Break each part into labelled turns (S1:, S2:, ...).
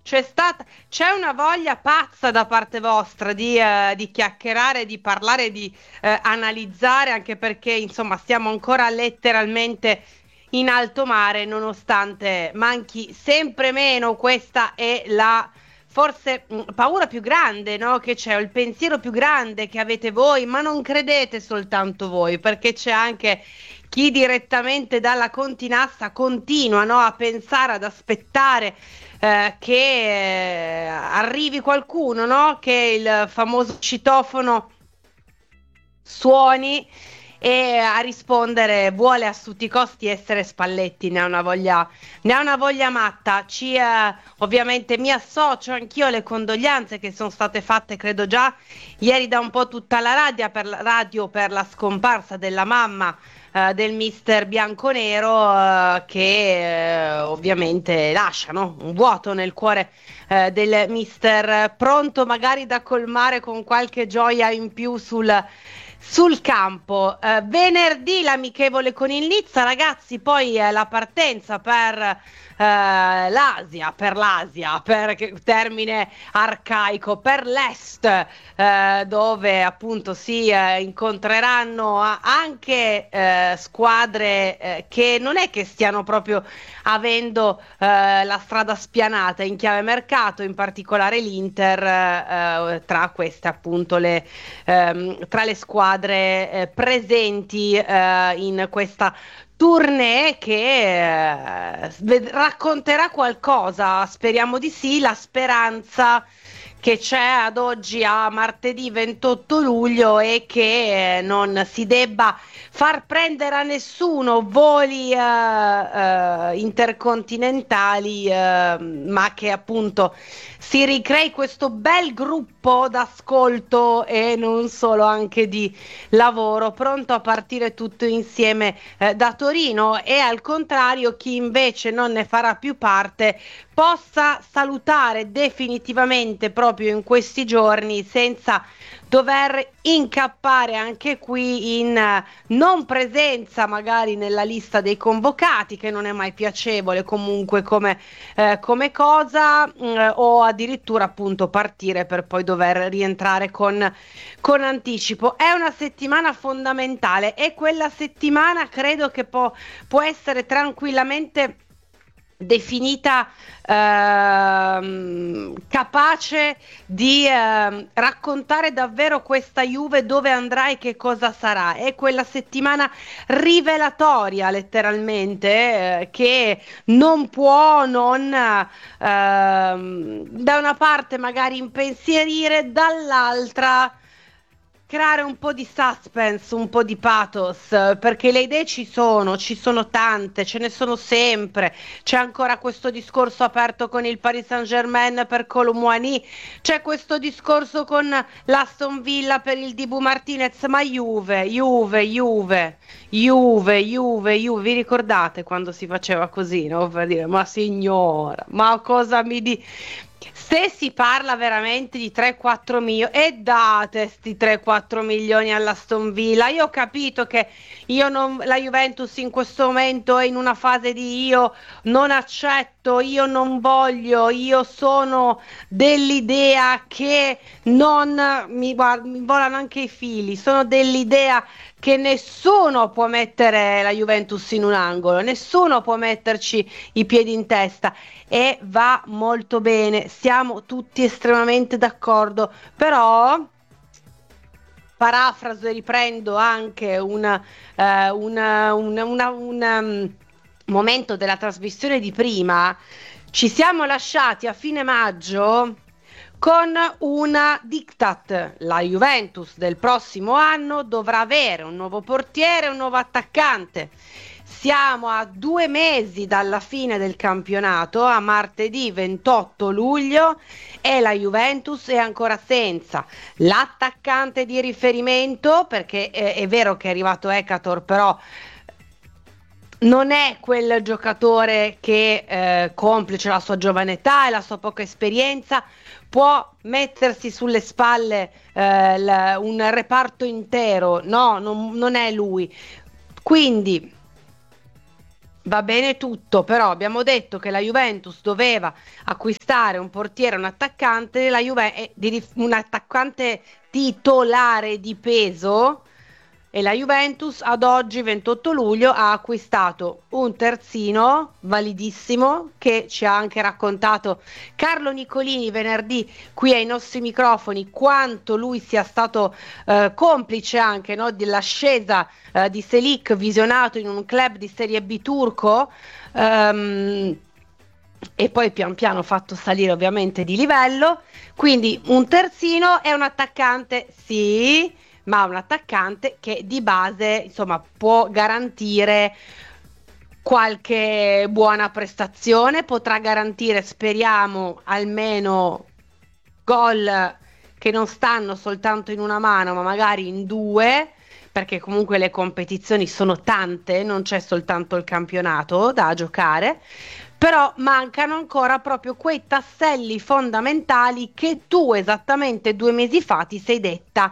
S1: c'è una voglia pazza da parte vostra di chiacchierare, di parlare, di analizzare, anche perché insomma stiamo ancora letteralmente in alto mare, nonostante manchi sempre meno. Questa è la forse paura più grande, no? Che c'è, o il pensiero più grande che avete voi, ma non credete soltanto voi, perché c'è anche chi direttamente dalla Continassa continua, no, a pensare, ad aspettare che arrivi qualcuno, no? Che il famoso citofono suoni, e a rispondere vuole a tutti i costi essere Spalletti. Ne ha una voglia matta. Ovviamente mi associo anch'io alle condoglianze che sono state fatte, credo già ieri, da un po' tutta la radio per la scomparsa della mamma del mister bianconero, che ovviamente lasciano un vuoto nel cuore del mister, pronto magari da colmare con qualche gioia in più sul campo. Venerdì l'amichevole con il Nizza, ragazzi, poi la partenza per l'Asia, termine arcaico, per l'Est, dove appunto si incontreranno anche squadre che non è che stiano proprio avendo la strada spianata in chiave mercato, in particolare l'Inter, tra queste appunto tra le squadre presenti in questa tournée, che racconterà qualcosa, speriamo di sì. La speranza che c'è ad oggi, a martedì 28 luglio, è che non si debba far prendere a nessuno voli intercontinentali, ma che appunto si ricrei questo bel gruppo d'ascolto e non solo, anche di lavoro, pronto a partire tutto insieme da Torino, e al contrario chi invece non ne farà più parte possa salutare definitivamente proprio in questi giorni, senza dover incappare anche qui in non presenza magari nella lista dei convocati, che non è mai piacevole comunque come cosa, o addirittura appunto partire per poi dover rientrare con anticipo. È una settimana fondamentale, e quella settimana credo che può essere tranquillamente definita capace di raccontare davvero questa Juve dove andrà e che cosa sarà. È quella settimana rivelatoria letteralmente, che non può non da una parte magari impensierire, dall'altra creare un po' di suspense, un po' di pathos, perché le idee ci sono tante, ce ne sono sempre. C'è ancora questo discorso aperto con il Paris Saint-Germain per Kolo Muani, c'è questo discorso con l'Aston Villa per il Dibu Martinez, ma Juve, vi ricordate quando si faceva così, no? Per dire, ma signora, ma cosa mi di... Se si parla veramente di 3-4 milioni, e date sti 3-4 milioni all'Aston Villa. Io ho capito che la Juventus in questo momento è in una fase di io non accetto, io non voglio, io sono dell'idea che non mi volano anche i fili, sono dell'idea che nessuno può mettere la Juventus in un angolo, nessuno può metterci i piedi in testa, e va molto bene, siamo tutti estremamente d'accordo. Però parafraso e riprendo anche un momento della trasmissione di prima. Ci siamo lasciati a fine maggio con una diktat: la Juventus del prossimo anno dovrà avere un nuovo portiere, un nuovo attaccante. Siamo a 2 mesi dalla fine del campionato, a martedì 28 luglio, e la Juventus è ancora senza l'attaccante di riferimento, perché è vero che è arrivato Ekator, però non è quel giocatore che, complice la sua giovane età e la sua poca esperienza, può mettersi sulle spalle un reparto intero. No, non è lui. Quindi Va bene tutto, però abbiamo detto che la Juventus doveva acquistare un portiere, un attaccante, un attaccante titolare di peso, e la Juventus ad oggi, 28 luglio, ha acquistato un terzino validissimo che ci ha anche raccontato Carlo Nicolini venerdì qui ai nostri microfoni quanto lui sia stato complice anche, no, dell'ascesa di Selic visionato in un club di Serie B turco, e poi pian piano fatto salire ovviamente di livello. Quindi un terzino e un attaccante, sì, ma un attaccante che di base insomma può garantire qualche buona prestazione, potrà garantire, speriamo, almeno gol che non stanno soltanto in una mano, ma magari in due, perché comunque le competizioni sono tante, non c'è soltanto il campionato da giocare, però mancano ancora proprio quei tasselli fondamentali che tu esattamente 2 mesi fa ti sei detta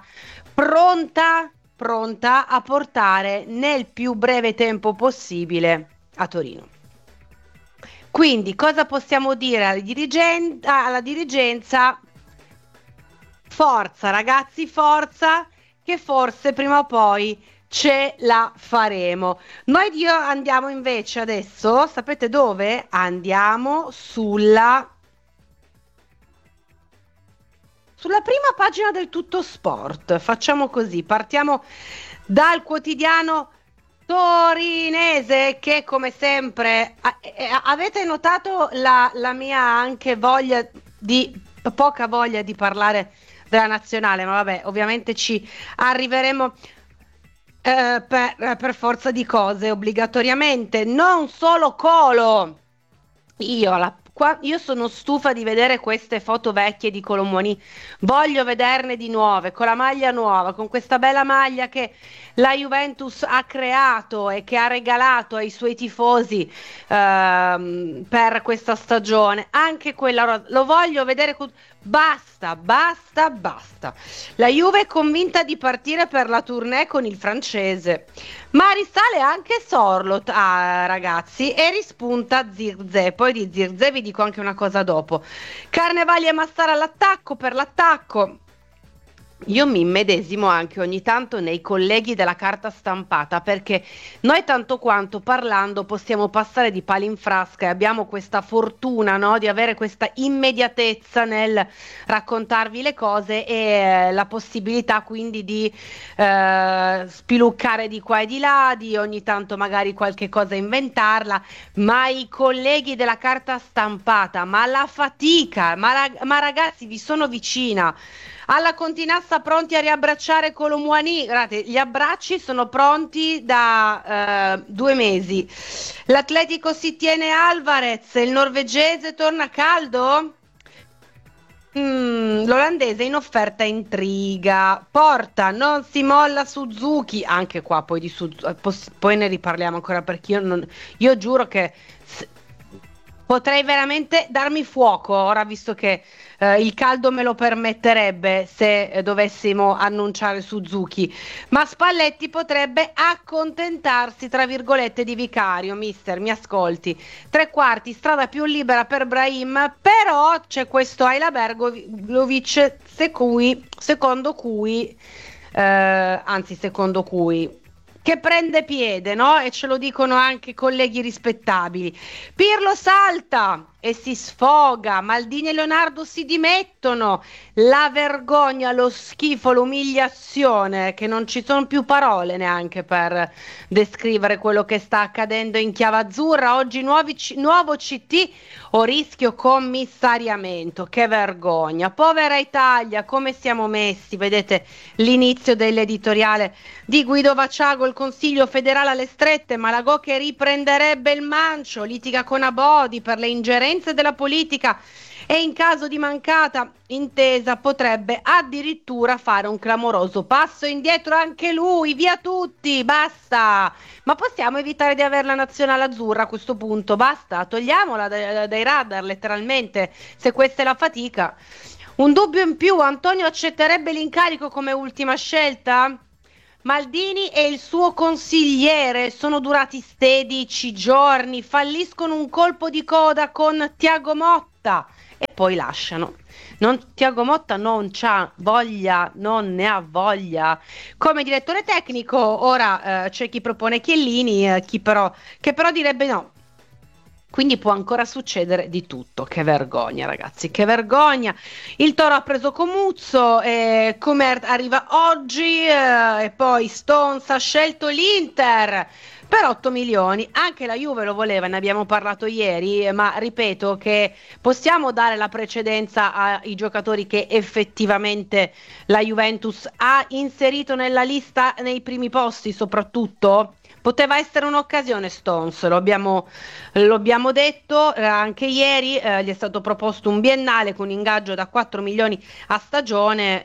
S1: pronta a portare nel più breve tempo possibile a Torino. Quindi cosa possiamo dire alla dirigenza? Forza ragazzi, forza, che forse prima o poi ce la faremo. Andiamo invece adesso, sapete dove? Andiamo sulla prima pagina del Tutto Sport. Facciamo così, partiamo dal quotidiano torinese che come sempre avete notato la mia anche poca voglia di parlare della nazionale, ma vabbè, ovviamente ci arriveremo per forza di cose, obbligatoriamente. Non solo Colo, io sono stufa di vedere queste foto vecchie di Kolo Muani, voglio vederne di nuove, con la maglia nuova, con questa bella maglia che la Juventus ha creato e che ha regalato ai suoi tifosi per questa stagione. Anche quella lo voglio vedere. Basta, basta, basta. La Juve è convinta di partire per la tournée con il francese, ma risale anche Sorlot, ragazzi, e rispunta Zirze. Poi di Zirze vi dico anche una cosa dopo. Carnevali e Massara all'attacco, per l'attacco. Io mi immedesimo anche ogni tanto nei colleghi della carta stampata, perché noi tanto quanto parlando possiamo passare di palo in frasca e abbiamo questa fortuna, no, di avere questa immediatezza nel raccontarvi le cose e la possibilità quindi di spiluccare di qua e di là, di ogni tanto magari qualche cosa inventarla, ma i colleghi della carta stampata, ma la fatica, ma ragazzi vi sono vicina. Alla Continassa pronti a riabbracciare Kolo Muani. Guardate, gli abbracci sono pronti da 2 mesi. L'Atletico si tiene Alvarez, il norvegese torna caldo? L'olandese in offerta intriga. Porta, non si molla Suzuki. Anche qua poi di Suzuki, poi ne riparliamo ancora, perché io giuro che potrei veramente darmi fuoco ora, visto che il caldo me lo permetterebbe, se dovessimo annunciare Suzuki, ma Spalletti potrebbe accontentarsi, tra virgolette, di vicario. Mister, mi ascolti, 3/4 strada più libera per Brahim, però c'è questo Ayla Bergovic secondo cui che prende piede, no? E ce lo dicono anche colleghi rispettabili. Pirlo salta e si sfoga, Maldini e Leonardo si dimettono, la vergogna, lo schifo, l'umiliazione, che non ci sono più parole neanche per descrivere quello che sta accadendo in chiave azzurra. Oggi nuovo CT o rischio commissariamento, che vergogna. Povera Italia, come siamo messi, vedete l'inizio dell'editoriale di Guido Vaciago, il Consiglio federale alle strette, Malagò che riprenderebbe il mancio, litiga con Abodi per le ingerenze della politica e in caso di mancata intesa potrebbe addirittura fare un clamoroso passo indietro anche lui, via tutti, basta. Ma possiamo evitare di avere la nazionale azzurra a questo punto? Basta, togliamola dai radar letteralmente, se questa è la fatica. Un dubbio in più, Antonio accetterebbe l'incarico come ultima scelta? Maldini e il suo consigliere sono durati 16 giorni, falliscono un colpo di coda con Tiago Motta e poi lasciano. Tiago Motta non c'ha voglia, non ne ha voglia. Come direttore tecnico, ora c'è chi propone Chiellini, che però direbbe no. Quindi può ancora succedere di tutto. Che vergogna, ragazzi, che vergogna. Il Toro ha preso Comuzzo, Comer arriva oggi, e poi Stones ha scelto l'Inter per 8 milioni. Anche la Juve lo voleva, ne abbiamo parlato ieri, ma ripeto che possiamo dare la precedenza ai giocatori che effettivamente la Juventus ha inserito nella lista nei primi posti, soprattutto. Poteva essere un'occasione Stones, lo abbiamo detto anche ieri, gli è stato proposto un biennale con ingaggio da 4 milioni a stagione,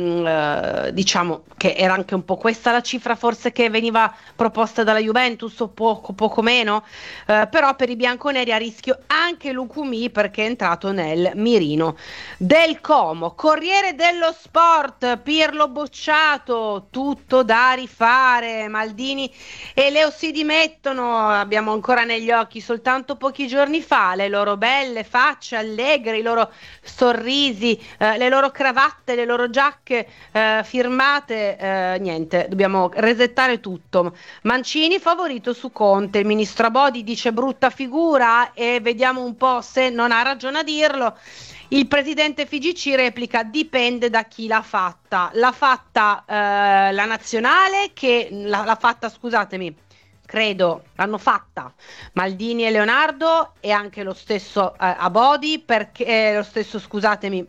S1: diciamo che era anche un po' questa la cifra forse che veniva proposta dalla Juventus o poco meno, però per i bianconeri a rischio anche Lucumi perché è entrato nel mirino del Como. Corriere dello Sport, Pirlo bocciato, tutto da rifare, Maldini e Leo si dimettono, abbiamo ancora negli occhi soltanto pochi giorni fa le loro belle facce allegre, i loro sorrisi, le loro cravatte, le loro giacche firmate, niente, dobbiamo resettare tutto. Mancini favorito su Conte, il ministro Abodi dice brutta figura e vediamo un po' se non ha ragione a dirlo. Il presidente FIGC replica dipende da chi l'ha fatta. L'ha fatta la nazionale che l'ha fatta, scusatemi, credo l'hanno fatta Maldini e Leonardo e anche lo stesso Abodi perché lo stesso, scusatemi,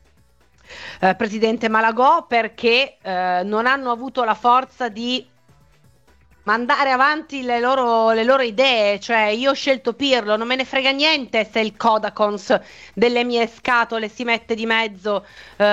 S1: presidente Malagò perché non hanno avuto la forza di mandare avanti le loro idee, cioè io ho scelto Pirlo, non me ne frega niente se il Codacons delle mie scatole si mette di mezzo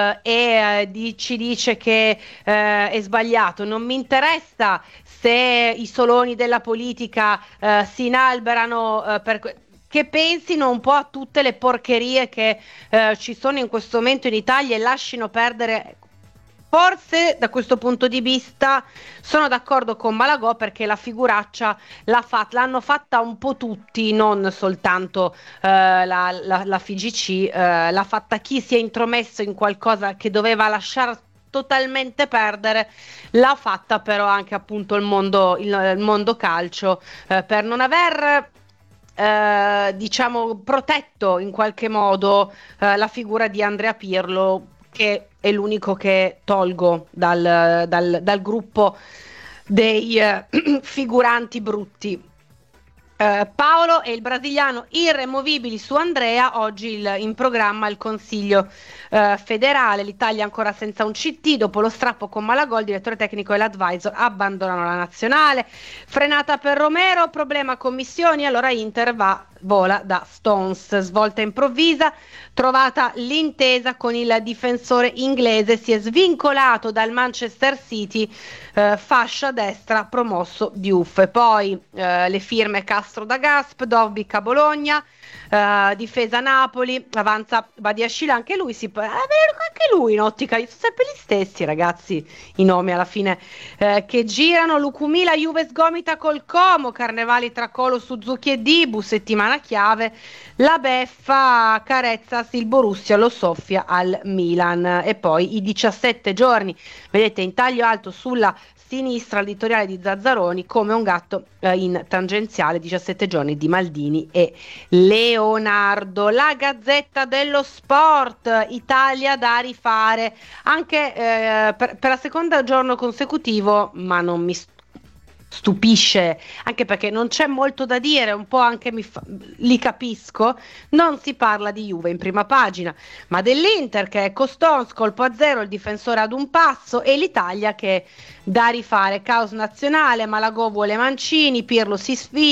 S1: ci dice che è sbagliato, non mi interessa se i soloni della politica si inalberano che pensino un po' a tutte le porcherie che ci sono in questo momento in Italia e lasciano perdere. Forse da questo punto di vista sono d'accordo con Malagò perché la figuraccia l'hanno fatta un po' tutti, non soltanto la FIGC, l'ha fatta chi si è intromesso in qualcosa che doveva lasciare totalmente perdere, l'ha fatta però anche appunto il mondo calcio per non aver diciamo protetto in qualche modo la figura di Andrea Pirlo, che è l'unico che tolgo dal gruppo dei figuranti brutti. Paolo e il brasiliano irremovibili su Andrea, oggi in programma il Consiglio federale, l'Italia ancora senza un CT, dopo lo strappo con Malagò, il direttore tecnico e l'advisor abbandonano la nazionale, frenata per Romero, problema commissioni, allora Inter vola da Stones, svolta improvvisa, trovata l'intesa con il difensore inglese, si è svincolato dal Manchester City, fascia destra promosso Diouf, e poi le firme Castro da Gasp, Dobbik a Bologna, difesa Napoli, avanza Badiashile, anche lui anche lui in ottica, sono sempre gli stessi ragazzi i nomi alla fine che girano. Lucumi, la Juve sgomita col Como, Carnevali tra Colo, Suzuki e Dibu, settimana chiave, la beffa Carezzas, il Borussia lo soffia al Milan, e poi i 17 giorni, vedete in taglio alto sulla sinistra editoriale di Zazzaroni come un gatto in tangenziale, 17 giorni di Maldini e Leonardo. La Gazzetta dello Sport, Italia da rifare anche per la seconda giorno consecutivo, ma non mi stupisce, anche perché non c'è molto da dire, un po' anche li capisco, non si parla di Juve in prima pagina, ma dell'Inter che è Costons, colpo a zero, il difensore ad un passo, e l'Italia che è da rifare, caos nazionale, Malagò vuole Mancini, Pirlo si sfila,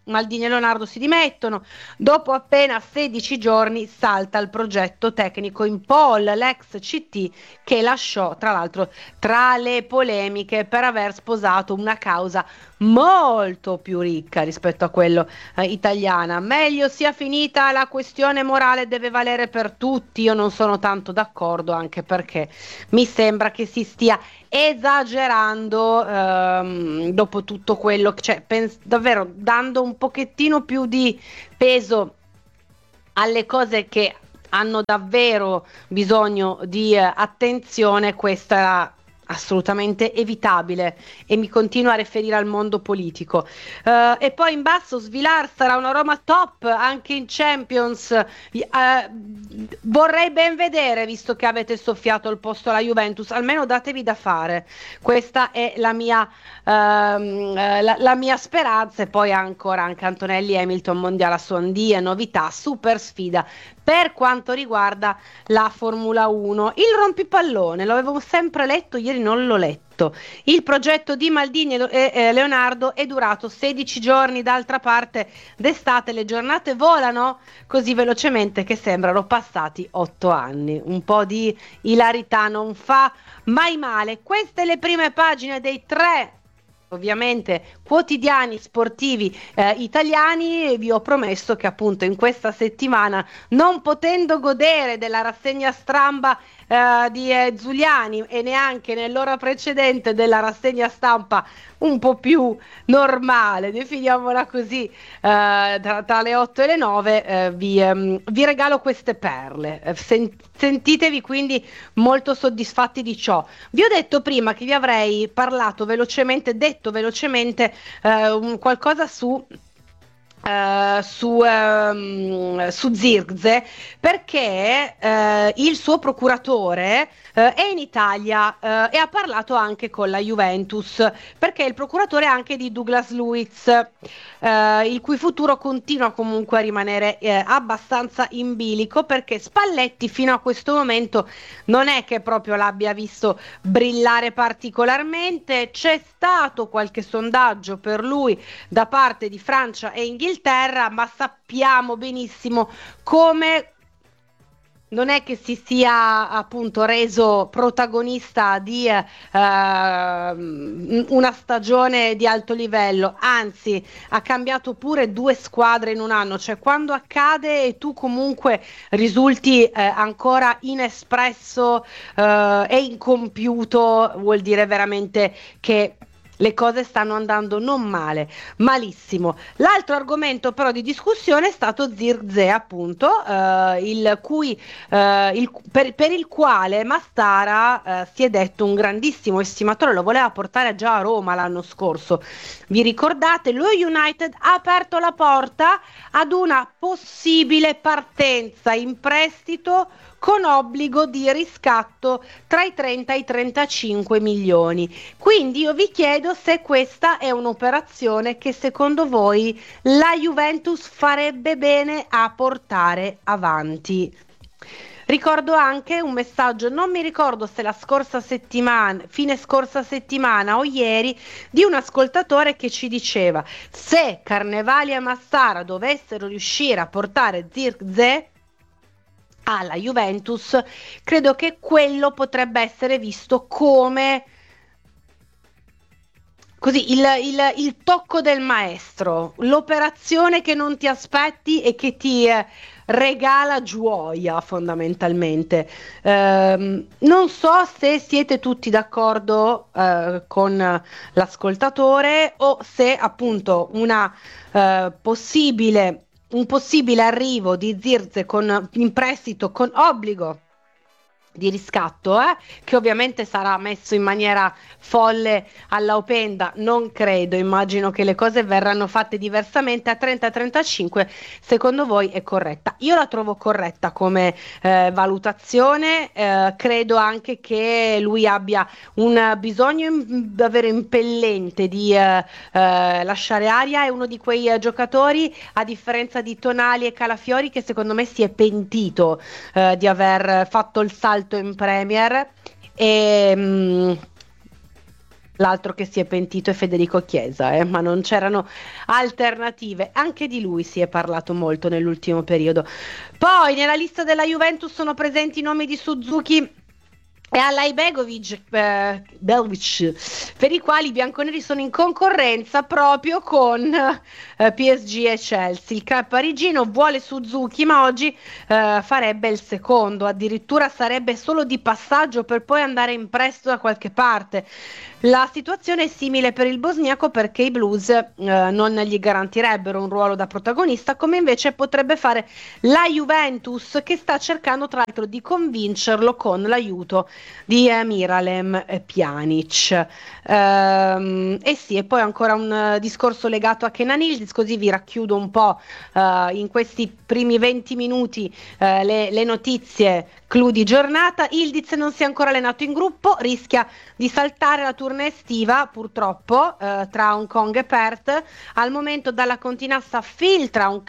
S1: Maldini e Leonardo si dimettono. Dopo appena 16 giorni salta il progetto tecnico in pole, l'ex CT che lasciò tra l'altro tra le polemiche per aver sposato una causa molto più ricca rispetto a quello italiana. Meglio sia finita, la questione morale deve valere per tutti. Io non sono tanto d'accordo, anche perché mi sembra che si stia esagerando dopo tutto quello, cioè davvero dando un pochettino più di peso alle cose che hanno davvero bisogno di attenzione. Questa era assolutamente evitabile e mi continuo a riferire al mondo politico. E poi in basso Svilar sarà una Roma top anche in Champions. Vorrei ben vedere, visto che avete soffiato il posto alla Juventus, almeno datevi da fare. Questa è la mia speranza. E poi ancora anche Antonelli, Hamilton, mondiale a Suandì, novità, super sfida per quanto riguarda la Formula 1. Il rompipallone, lo avevo sempre letto, ieri non l'ho letto. Il progetto di Maldini e Leonardo è durato 16 giorni, d'altra parte d'estate le giornate volano così velocemente che sembrano passati 8 anni. Un po' di ilarità non fa mai male. Queste le prime pagine dei 3 ovviamente quotidiani sportivi italiani. Vi ho promesso che appunto in questa settimana, non potendo godere della rassegna stampa di Zuliani e neanche nell'ora precedente della rassegna stampa un po' più normale, definiamola così, tra le 8 e le 9, vi regalo queste perle. Sentitevi quindi molto soddisfatti di ciò. Vi ho detto prima che vi avrei parlato velocemente, detto velocemente qualcosa su Zirkzee, perché il suo procuratore è in Italia e ha parlato anche con la Juventus, perché è il procuratore anche di Douglas Luiz, il cui futuro continua comunque a rimanere abbastanza in bilico, perché Spalletti fino a questo momento non è che proprio l'abbia visto brillare particolarmente. C'è stato qualche sondaggio per lui da parte di Francia e Inghilterra, ma sappiamo benissimo come non è che si sia appunto reso protagonista di una stagione di alto livello, anzi ha cambiato pure 2 squadre in un anno. Cioè, quando accade e tu comunque risulti ancora inespresso e incompiuto, vuol dire veramente che le cose stanno andando non male, malissimo. L'altro argomento però di discussione è stato Zirkzee, appunto, per il quale Mastara si è detto un grandissimo estimatore, lo voleva portare già a Roma l'anno scorso. Vi ricordate? Lo United ha aperto la porta ad una possibile partenza in prestito con obbligo di riscatto tra i 30 e i 35 milioni. Quindi io vi chiedo se questa è un'operazione che secondo voi la Juventus farebbe bene a portare avanti. Ricordo anche un messaggio, non mi ricordo se la scorsa settimana, fine scorsa settimana o ieri, di un ascoltatore che ci diceva: se Carnevali e Massara dovessero riuscire a portare Zirkzee alla Juventus, credo che quello potrebbe essere visto come così il tocco del maestro, l'operazione che non ti aspetti e che ti regala gioia fondamentalmente. Non so se siete tutti d'accordo con l'ascoltatore, o se appunto un possibile arrivo di Zirkzee in prestito con obbligo di riscatto, che ovviamente sarà messo in maniera folle alla Openda, non credo, immagino che le cose verranno fatte diversamente. A 30-35 secondo voi è corretta? Io la trovo corretta come valutazione. Credo anche che lui abbia un bisogno davvero impellente di lasciare aria. È uno di quei giocatori, a differenza di Tonali e Calafiori, che secondo me si è pentito di aver fatto il salto in Premier, e L'altro che si è pentito è Federico Chiesa, ma non c'erano alternative. Anche di lui si è parlato molto nell'ultimo periodo. Poi nella lista della Juventus sono presenti i nomi di Suzuki e Alajbegovic, per i quali i bianconeri sono in concorrenza proprio con PSG e Chelsea. Il club parigino vuole Suzuki, ma oggi farebbe il secondo, addirittura sarebbe solo di passaggio per poi andare in prestito da qualche parte. La situazione è simile per il bosniaco, perché i Blues non gli garantirebbero un ruolo da protagonista, come invece potrebbe fare la Juventus, che sta cercando tra l'altro di convincerlo con l'aiuto di Miralem Pjanic. E sì, e poi ancora un discorso legato a Kenan Yildiz, così vi racchiudo un po' in questi primi 20 minuti le notizie clou di giornata. Yildiz non si è ancora allenato in gruppo, rischia di saltare la tournée estiva purtroppo tra Hong Kong e Perth. Al momento dalla continassa filtra un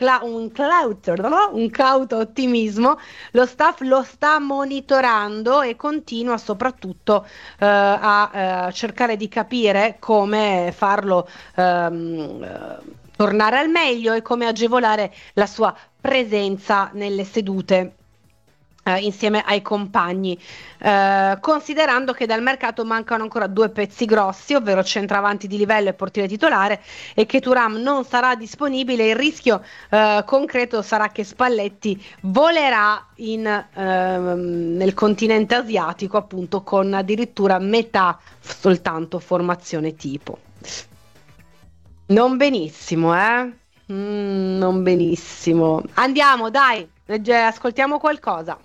S1: cauto ottimismo, lo staff lo sta monitorando e continua soprattutto a cercare di capire come farlo tornare al meglio e come agevolare la sua presenza nelle sedute insieme ai compagni, considerando che dal mercato mancano ancora due pezzi grossi, ovvero centravanti di livello e portiere titolare, e che Thuram non sarà disponibile. Il rischio concreto sarà che Spalletti volerà nel continente asiatico, appunto, con addirittura metà soltanto formazione tipo. Non benissimo, non benissimo. Andiamo, dai, ascoltiamo qualcosa.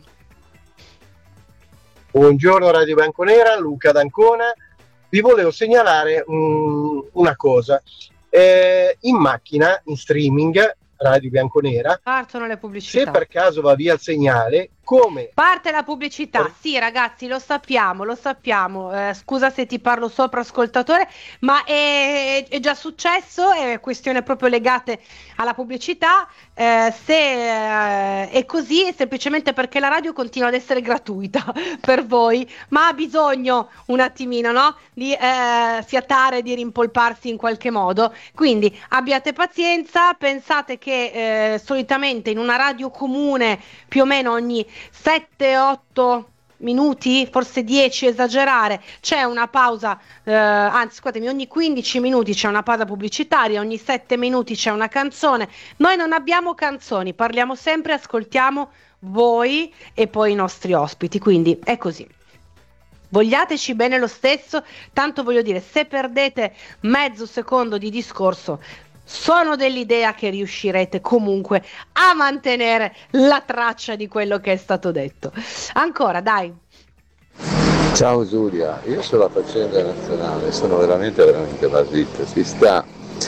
S2: Buongiorno Radio Bianconera, Luca d'Ancona. Vi volevo segnalare una cosa. In macchina, in streaming, Radio Bianconera,
S1: partono le pubblicità.
S2: Se per caso va via il segnale, come
S1: parte la pubblicità? Sì, ragazzi, lo sappiamo. Scusa se ti parlo sopra, ascoltatore, ma è già successo, è questione proprio legate alla pubblicità. Se è così è semplicemente perché la radio continua ad essere gratuita per voi, ma ha bisogno un attimino, no? Di fiatare, di rimpolparsi in qualche modo. Quindi abbiate pazienza, pensate che solitamente in una radio comune più o meno ogni 7-8 minuti, forse 10 esagerare, c'è una pausa, anzi scusatemi, ogni 15 minuti c'è una pausa pubblicitaria, ogni 7 minuti c'è una canzone. Noi non abbiamo canzoni, parliamo sempre, ascoltiamo voi e poi i nostri ospiti, quindi è così. Vogliateci bene lo stesso, tanto voglio dire, se perdete mezzo secondo di discorso, sono dell'idea che riuscirete comunque a mantenere la traccia di quello che è stato detto. Ancora, dai.
S3: Ciao Giulia, io sulla faccenda nazionale sono veramente basito. Si sta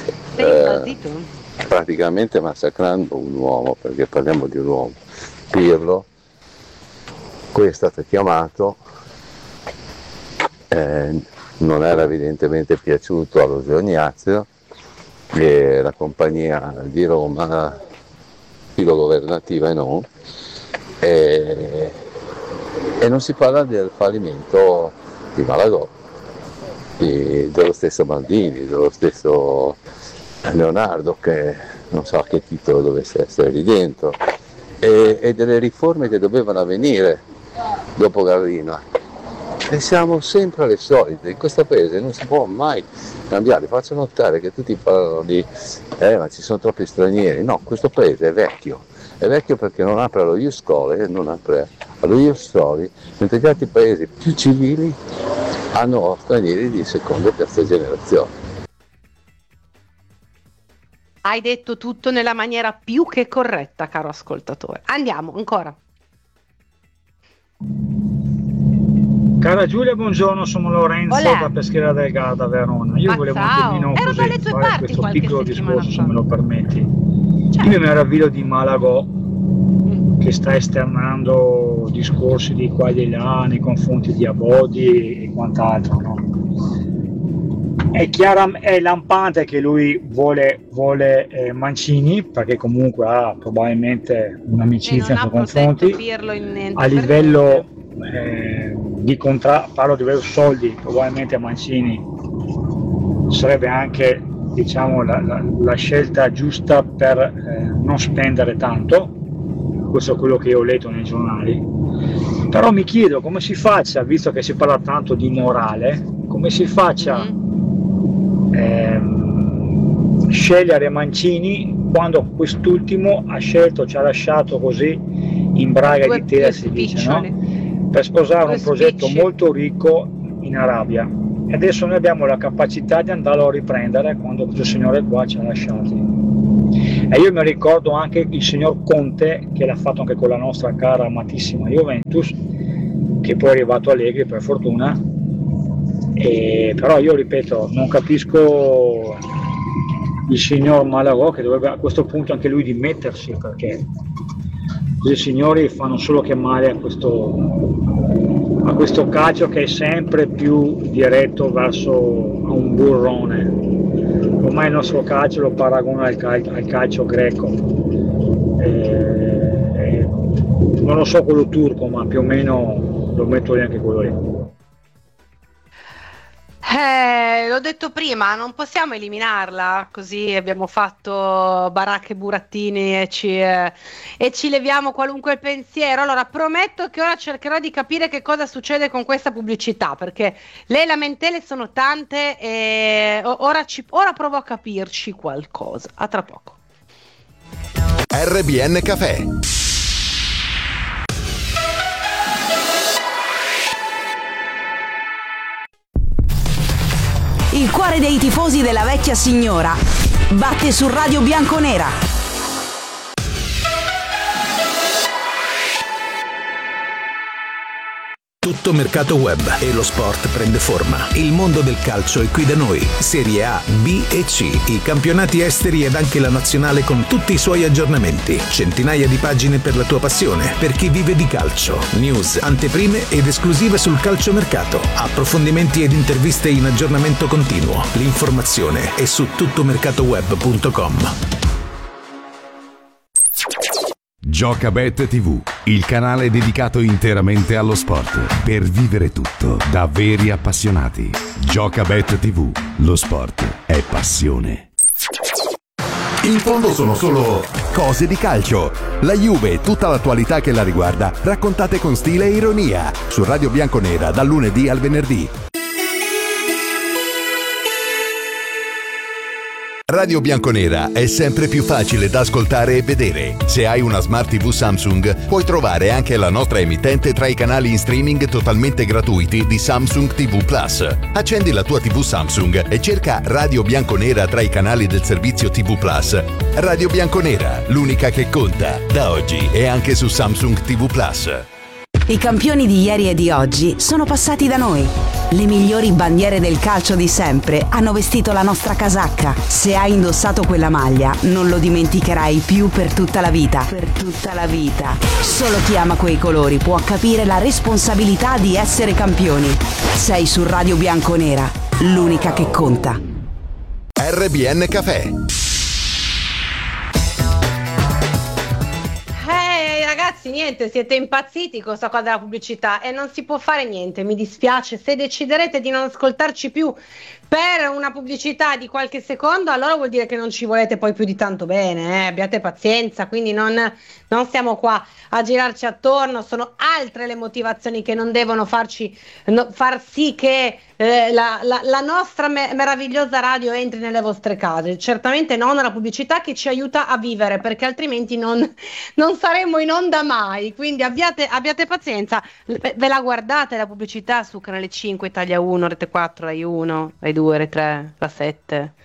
S3: praticamente massacrando un uomo, perché parliamo di un uomo, Pirlo, cui è stato chiamato, non era evidentemente piaciuto allo Giognazio, e la compagnia di Roma, filogovernativa e non, e non si parla del fallimento di Malagò, dello stesso Maldini, dello stesso Leonardo, che non so a che titolo dovesse essere lì dentro, e delle riforme che dovevano avvenire dopo Garrino. E siamo sempre alle solite, in questo paese non si può mai cambiare. Faccio notare che tutti parlano di ma ci sono troppi stranieri. No, questo paese è vecchio perché non apre allo Ius Scholae, non apre allo Ius Soli, mentre gli altri paesi più civili hanno stranieri di seconda e terza generazione.
S1: Hai detto tutto nella maniera più che corretta, caro ascoltatore. Andiamo, ancora.
S4: Cara Giulia, buongiorno, sono Lorenzo da Peschiera del Garda, Verona. Io volevo un attimino così fare questo piccolo discorso, se me lo permetti. Certo. Io mi meraviglio di Malagò, che sta esternando discorsi di qua e di là nei confronti di Abodi e quant'altro, no? È lampante che lui vuole Mancini, perché comunque ha probabilmente un'amicizia nei confronti a livello di contratto, parlo di soldi, probabilmente Mancini sarebbe anche, diciamo, la scelta giusta per non spendere tanto. Questo è quello che io ho letto nei giornali. Però mi chiedo come si faccia, visto che si parla tanto di morale, come si faccia scegliere Mancini quando quest'ultimo ci ha lasciato così in braga di tela, si dice, no? Per sposare un progetto molto ricco in Arabia. E adesso noi abbiamo la capacità di andarlo a riprendere quando questo signore qua ci ha lasciati. E io mi ricordo anche il signor Conte, che l'ha fatto anche con la nostra cara amatissima Juventus, che poi è arrivato Allegri per fortuna. Però io ripeto, non capisco il signor Malagò, che dovrebbe a questo punto anche lui dimettersi, perché questi signori fanno solo che male a questo calcio che è sempre più diretto verso un burrone. Ormai il nostro calcio lo paragona al calcio greco, non lo so quello turco, ma più o meno lo metto lì anche quello lì.
S1: L'ho detto prima, non possiamo eliminarla, così abbiamo fatto baracche burattini e ci leviamo qualunque pensiero. Allora prometto che ora cercherò di capire che cosa succede con questa pubblicità, perché le lamentele sono tante e ora provo a capirci qualcosa. A tra poco.
S5: RBN Cafè.
S6: Il cuore dei tifosi della vecchia signora batte su Radio Bianconera.
S7: Tutto mercato web e lo sport prende forma. Il mondo del calcio è qui da noi. Serie A, B e C, i campionati esteri ed anche la nazionale con tutti i suoi aggiornamenti. Centinaia di pagine per la tua passione, per chi vive di calcio. News, anteprime ed esclusive sul calciomercato. Approfondimenti ed interviste in aggiornamento continuo. L'informazione è su tuttomercatoweb.com.
S8: Giocabet TV, il canale dedicato interamente allo sport, per vivere tutto da veri appassionati. Giocabet TV, lo sport è passione.
S5: In fondo sono solo cose di calcio. La Juve e tutta l'attualità che la riguarda, raccontate con stile e ironia, su Radio Bianconera dal lunedì al venerdì. Radio Bianconera è sempre più facile da ascoltare e vedere. Se hai una Smart TV Samsung, puoi trovare anche la nostra emittente tra i canali in streaming totalmente gratuiti di Samsung TV Plus. Accendi la tua TV Samsung e cerca Radio Bianconera tra i canali del servizio TV Plus. Radio Bianconera, l'unica che conta, da oggi e anche su Samsung TV Plus.
S6: I campioni di ieri e di oggi sono passati da noi. Le migliori bandiere del calcio di sempre hanno vestito la nostra casacca. Se hai indossato quella maglia, non lo dimenticherai più per tutta la vita. Per tutta la vita. Solo chi ama quei colori può capire la responsabilità di essere campioni. Sei su Radio Bianconera, l'unica che conta.
S5: RBN Cafè.
S1: Ragazzi, niente, siete impazziti con questa cosa della pubblicità e non si può fare niente, mi dispiace. Se deciderete di non ascoltarci più per una pubblicità di qualche secondo, allora vuol dire che non ci volete poi più di tanto bene, abbiate pazienza, quindi non stiamo qua a girarci attorno, sono altre le motivazioni che non devono far sì che la nostra meravigliosa radio entri nelle vostre case. Certamente non la pubblicità che ci aiuta a vivere, perché altrimenti non saremmo in onda mai, quindi abbiate pazienza. Ve la guardate la pubblicità su Canale 5, Italia 1, Rete 4, Rai 1, Rai 2, Rai 3, la 7,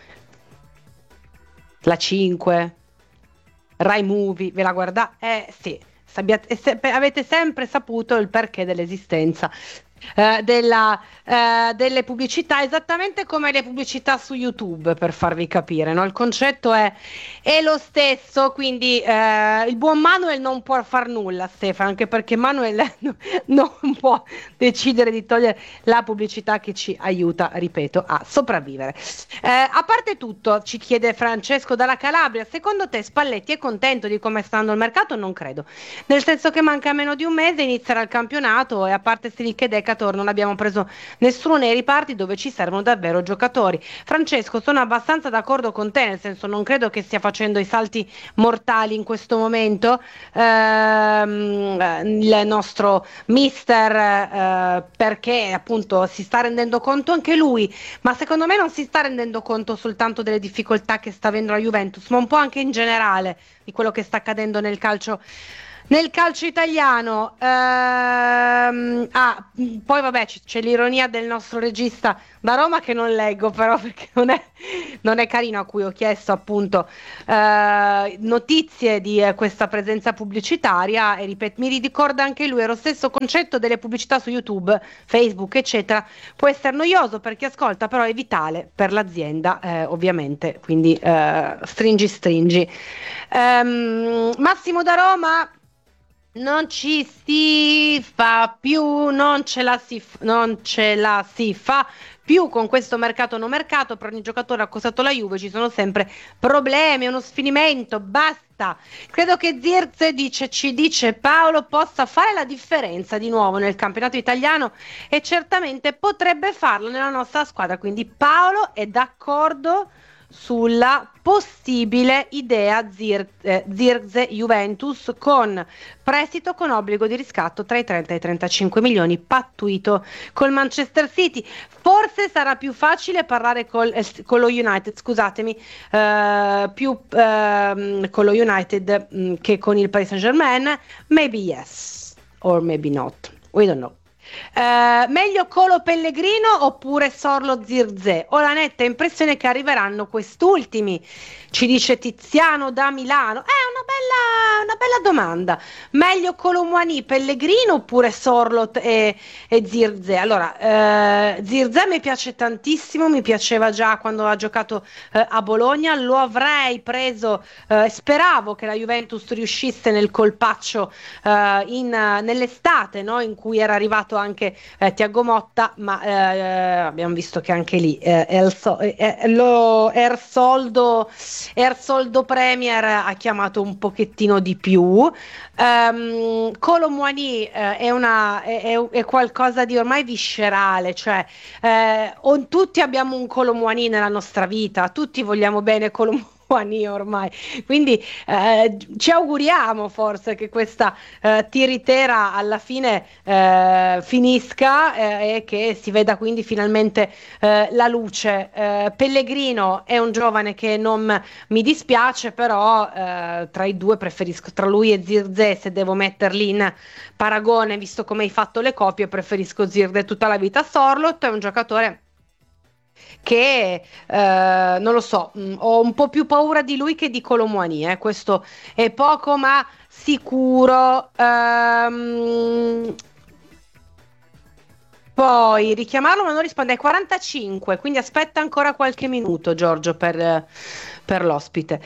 S1: la 5, Rai Movie, ve la guardate? Sì, avete sempre saputo il perché dell'esistenza delle pubblicità, esattamente come le pubblicità su YouTube, per farvi capire, no? Il concetto è lo stesso, quindi il buon Manuel non può far nulla, Stefano, anche perché Manuel non può decidere di togliere la pubblicità che ci aiuta, ripeto, a sopravvivere. A parte tutto, ci chiede Francesco dalla Calabria, secondo te Spalletti è contento di come sta andando il mercato? Non credo, nel senso che manca meno di un mese, inizierà il campionato e a parte Silichedec mercatori, non abbiamo preso nessuno nei riparti dove ci servono davvero giocatori. Francesco, sono abbastanza d'accordo con te, nel senso non credo che stia facendo i salti mortali in questo momento il nostro mister, perché appunto si sta rendendo conto anche lui, ma secondo me non si sta rendendo conto soltanto delle difficoltà che sta avendo la Juventus, ma un po' anche in generale di quello che sta accadendo nel calcio italiano. Poi vabbè, c'è l'ironia del nostro regista da Roma che non leggo però perché non è carino, a cui ho chiesto appunto notizie di questa presenza pubblicitaria, e ripeto, mi ricorda anche lui, è lo stesso concetto delle pubblicità su YouTube, Facebook eccetera, può essere noioso per chi ascolta, però è vitale per l'azienda, ovviamente, quindi stringi. Massimo da Roma: non ci si fa più, non ce la si fa più con questo mercato no mercato. Per ogni giocatore accostato alla Juve ci sono sempre problemi, uno sfinimento, basta. Credo che Zirkzee, ci dice Paolo, possa fare la differenza di nuovo nel campionato italiano, e certamente potrebbe farlo nella nostra squadra. Quindi Paolo è d'accordo sulla possibile idea Zirkzee Juventus, con prestito con obbligo di riscatto tra i 30 e i 35 milioni, pattuito col Manchester City. Forse sarà più facile parlare con lo United, scusatemi, più con lo United che con il Paris Saint-Germain. Maybe yes or maybe not, we don't know. Meglio Colo Pellegrino oppure Sorlo Zirkzee? Ho la netta impressione che arriveranno quest'ultimi, ci dice Tiziano da Milano. È una bella domanda. Meglio Kolo Muani, Pellegrino oppure Sorloth e Zirkzee? Allora, Zirkzee mi piace tantissimo, mi piaceva già quando ha giocato a Bologna, lo avrei preso, speravo che la Juventus riuscisse nel colpaccio nell'estate, no? In cui era arrivato anche Thiago Motta, ma abbiamo visto che anche lì Ersoldo Premier ha chiamato un pochettino di più. Kolo Muani è qualcosa di ormai viscerale, cioè tutti abbiamo un Kolo Muani nella nostra vita, tutti vogliamo bene Kolo Muani ormai, quindi ci auguriamo forse che questa tiritera alla fine finisca e che si veda quindi finalmente la luce. Pellegrino è un giovane che non mi dispiace, però tra i due preferisco, tra lui e Zirkzee, se devo metterli in paragone, visto come hai fatto le copie, preferisco Zirkzee tutta la vita. Sorloth è un giocatore che non lo so, ho un po' più paura di lui che di Kolo Muani, questo è poco ma sicuro. Poi richiamarlo ma non risponde, è 45, quindi aspetta ancora qualche minuto Giorgio per l'ospite.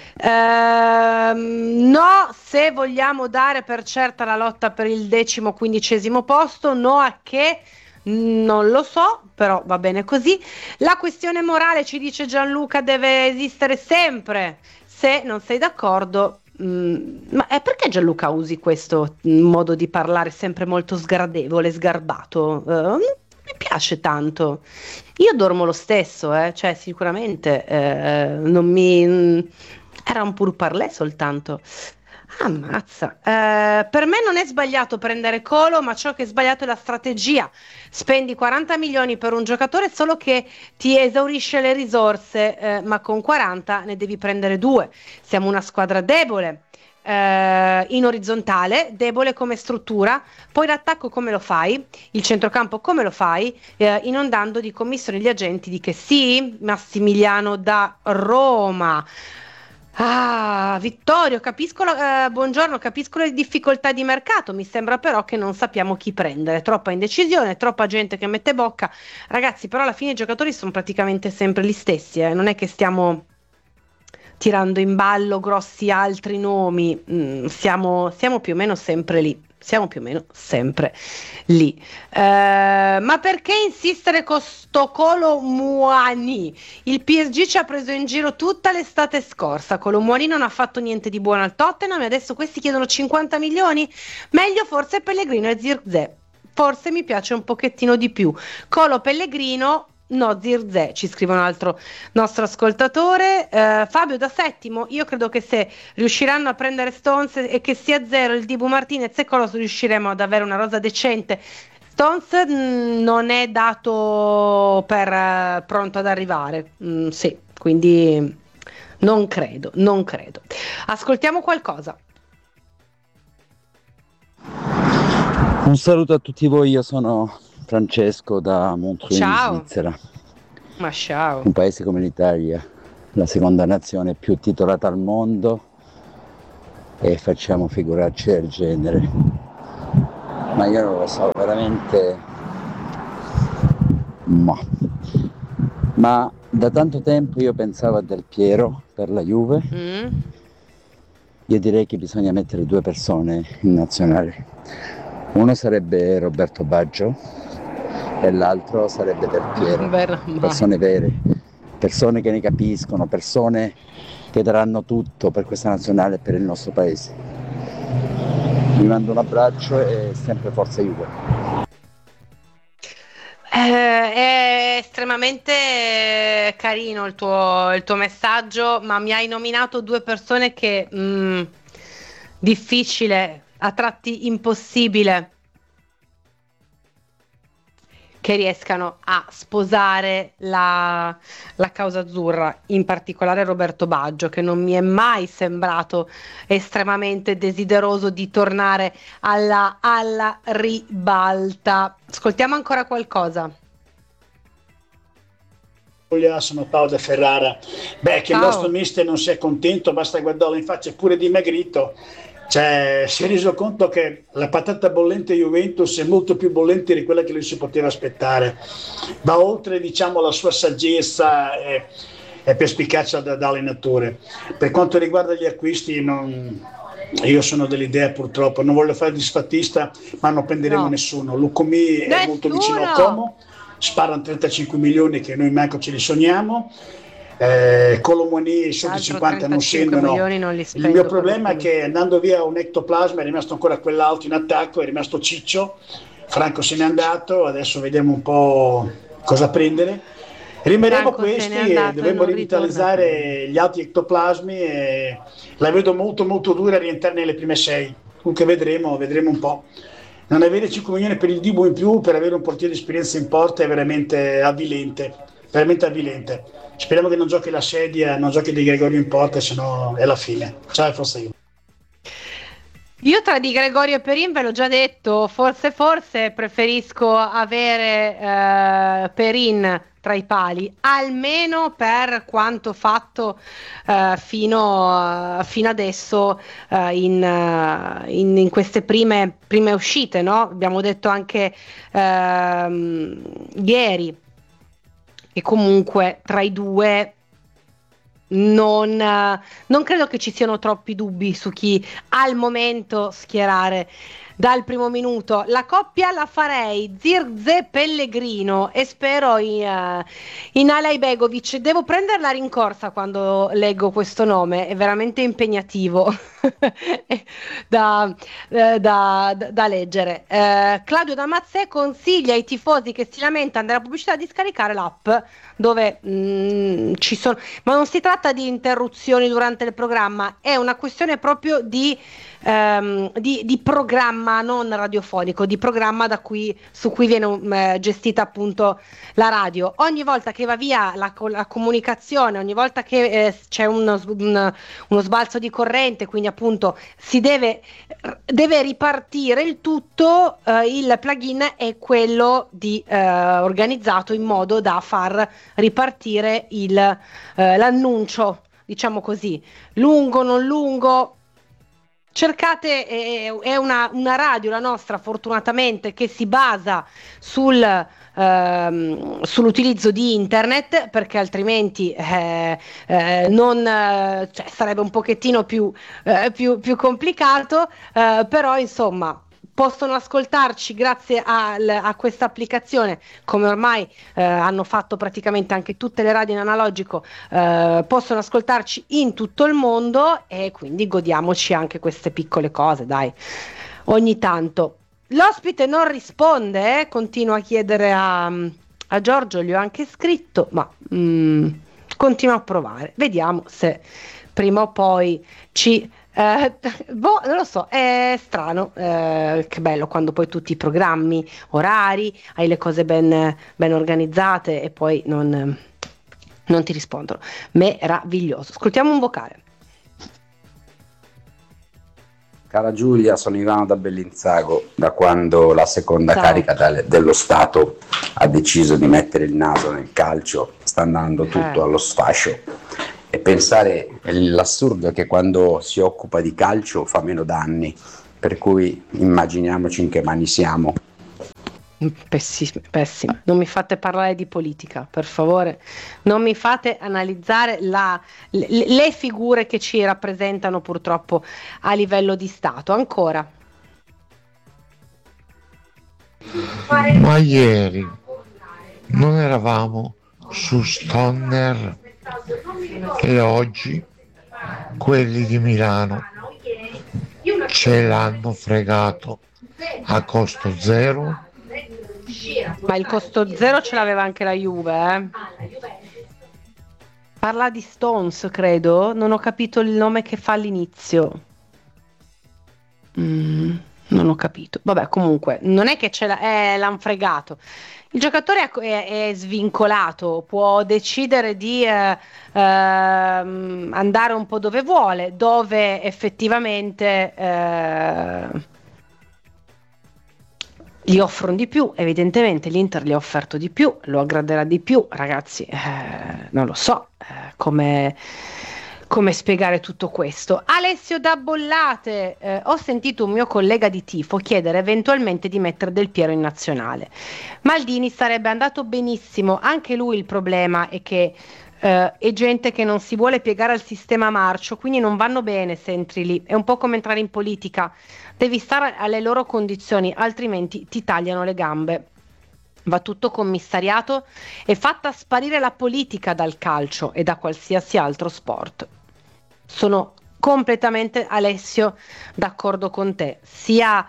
S1: No, se vogliamo dare per certa la lotta per il 10º-15º posto, no a che? Non lo so, però va bene così. La questione morale, ci dice Gianluca, deve esistere sempre. Se non sei d'accordo, ma è perché Gianluca usi questo modo di parlare sempre molto sgradevole, sgarbato? Mi piace tanto. Io dormo lo stesso, cioè sicuramente non mi era un pourparlers soltanto. Ammazza, per me non è sbagliato prendere Kolo, ma ciò che è sbagliato è la strategia. Spendi 40 milioni per un giocatore solo che ti esaurisce le risorse, ma con 40 ne devi prendere 2. Siamo una squadra debole in orizzontale, debole come struttura, poi l'attacco come lo fai, il centrocampo come lo fai, inondando di commissioni gli agenti di che sì. Massimiliano da Roma. Vittorio, buongiorno, capisco le difficoltà di mercato, mi sembra però che non sappiamo chi prendere, troppa indecisione, troppa gente che mette bocca. Ragazzi, però alla fine i giocatori sono praticamente sempre gli stessi, non è che stiamo tirando in ballo grossi altri nomi, siamo più o meno sempre lì. Ma perché insistere con sto Kolo Muani? Il PSG ci ha preso in giro tutta l'estate scorsa. Kolo Muani non ha fatto niente di buono al Tottenham e adesso questi chiedono 50 milioni? Meglio forse Pellegrino e Zirkzee. forse mi piace un pochettino di più. Colo Pellegrino, no Zirze, ci scrive un altro nostro ascoltatore. Fabio da Settimo, io credo che se riusciranno a prendere Stones e che sia zero il Dibu Martinez e Colo, riusciremo ad avere una rosa decente. Stones non è dato per pronto ad arrivare, sì, quindi non credo. Ascoltiamo qualcosa.
S9: Un saluto a tutti voi, io sono Francesco da Montreux in Svizzera.
S1: Ma ciao.
S9: Un paese come l'Italia, la seconda nazione più titolata al mondo, e facciamo figuracce del genere. Ma io non lo so, veramente. Ma da tanto tempo io pensavo a Del Piero per la Juve. Io direi che bisogna mettere 2 persone in nazionale. Uno sarebbe Roberto Baggio e l'altro sarebbe Del Piero. Persone vere, persone che ne capiscono, persone che daranno tutto per questa nazionale e per il nostro paese. Vi mando un abbraccio e sempre forza Juve.
S1: È estremamente carino il tuo messaggio, ma mi hai nominato 2 persone che difficile, a tratti impossibile che riescano a sposare la causa azzurra, in particolare Roberto Baggio, che non mi è mai sembrato estremamente desideroso di tornare alla ribalta. Ascoltiamo ancora qualcosa.
S10: Sono Paolo De Ferrara. Che il nostro mister non sia contento, basta guardarlo in faccia, è pure dimagrito. Cioè, si è reso conto che la patata bollente Juventus è molto più bollente di quella che lui si poteva aspettare. Va oltre, diciamo, la sua saggezza e perspicacia da allenatore. Per quanto riguarda gli acquisti, io sono dell'idea, purtroppo, non voglio fare disfattista, ma non prenderemo nessuno. Lucomi è molto vicino a Como, sparano 35 milioni che noi manco ce li sogniamo. Colomoni sotto i 50 non scendono. Il mio problema è che andando via un ectoplasma è rimasto ancora quell'altro in attacco, è rimasto Ciccio, Franco se n'è andato, adesso vediamo un po' cosa prendere. Rimarremo questi e dovremo rivitalizzare gli altri ectoplasmi e la vedo molto molto dura a rientrare nelle prime 6. Comunque vedremo un po'. Non avere 5 milioni per il Dibu in più per avere un portiere di esperienza in porta è veramente avvilente. Speriamo che non giochi la sedia, non giochi Di Gregorio in porta, sennò è la fine. Ciao, forse io.
S1: Io tra Di Gregorio e Perin, ve l'ho già detto, forse preferisco avere Perin tra i pali, almeno per quanto fatto fino adesso in queste prime uscite, no? Abbiamo detto anche ieri, e comunque tra i due non credo che ci siano troppi dubbi su chi al momento schierare dal primo minuto. La coppia la farei Zirze Pellegrino e spero in Alajbegovic. Devo prendere la rincorsa quando leggo questo nome, è veramente impegnativo da leggere. Claudio Damazzè consiglia ai tifosi che si lamentano della pubblicità di scaricare l'app dove ci sono, ma non si tratta di interruzioni durante il programma, è una questione proprio di programma non radiofonico, di programma su cui viene gestita appunto la radio. Ogni volta che va via la comunicazione, ogni volta che c'è uno sbalzo di corrente, quindi appunto si deve ripartire il tutto, il plugin è quello organizzato in modo da far ripartire l'annuncio, diciamo così, lungo, non lungo. Cercate, è una radio, la nostra, fortunatamente, che si basa sull'utilizzo di internet, perché altrimenti sarebbe un pochettino più complicato, però insomma possono ascoltarci grazie a questa applicazione, come ormai hanno fatto praticamente anche tutte le radio in analogico, possono ascoltarci in tutto il mondo e quindi godiamoci anche queste piccole cose, dai, ogni tanto. L'ospite non risponde, continua a chiedere a Giorgio, gli ho anche scritto, ma continua a provare. Vediamo se prima o poi ci... non lo so, è strano, che bello quando poi tutti i programmi, orari, hai le cose ben organizzate e poi non ti rispondono. Meraviglioso. Ascoltiamo un vocale.
S11: Cara Giulia, sono Ivano da Bellinzago. Da quando la seconda carica dello Stato ha deciso di mettere il naso nel calcio, sta andando tutto allo sfascio. E pensare l'assurdo è che quando si occupa di calcio fa meno danni, per cui immaginiamoci in che mani siamo.
S1: Pessimo. Non mi fate parlare di politica, per favore. Non mi fate analizzare le figure che ci rappresentano purtroppo a livello di Stato. Ancora.
S12: Ma ieri non eravamo su Stoner e oggi quelli di Milano ce l'hanno fregato a costo zero.
S1: Ma il costo zero ce l'aveva anche la Juve, Parla di Stones, credo. Non ho capito il nome che fa all'inizio. Non ho capito. Vabbè, comunque, non è che l'han fregato. Il giocatore è svincolato, può decidere di andare un po' dove vuole, dove effettivamente gli offrono di più. Evidentemente l'Inter gli ha offerto di più, lo aggraderà di più, ragazzi. Non lo so come spiegare tutto questo. Alessio da Bollate, ho sentito un mio collega di tifo chiedere eventualmente di mettere Del Piero in nazionale. Maldini sarebbe andato benissimo, anche lui. Il problema è che è gente che non si vuole piegare al sistema marcio, quindi non vanno bene se entri lì. È un po' come entrare in politica, devi stare alle loro condizioni, altrimenti ti tagliano le gambe. Va tutto commissariato e fatta sparire la politica dal calcio e da qualsiasi altro sport. Sono completamente, Alessio, d'accordo con te. Sia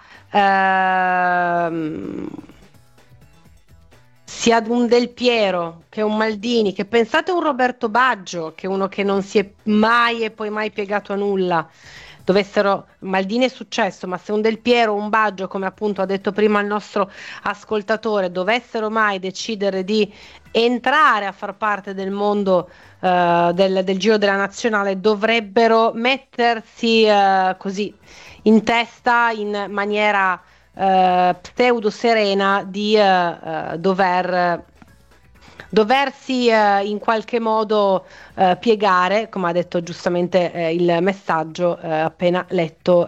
S1: un Del Piero che un Maldini, che pensate un Roberto Baggio, che è uno che non si è mai e poi mai piegato a nulla. Maldini è successo, ma se un Del Piero o un Baggio, come appunto ha detto prima il nostro ascoltatore, dovessero mai decidere di entrare a far parte del mondo del Giro della Nazionale, dovrebbero mettersi così in testa, in maniera pseudo serena, di doversi in qualche modo piegare, come ha detto giustamente il messaggio appena letto,